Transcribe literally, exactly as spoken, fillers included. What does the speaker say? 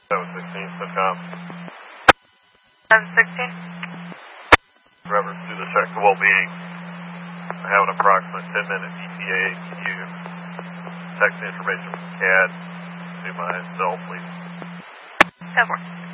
seven sixteen, SOCOM. seven sixteen. Reference to the check for well-being. I have an approximate ten minute E T A. Can you text information from C A D to my cell, please? That works.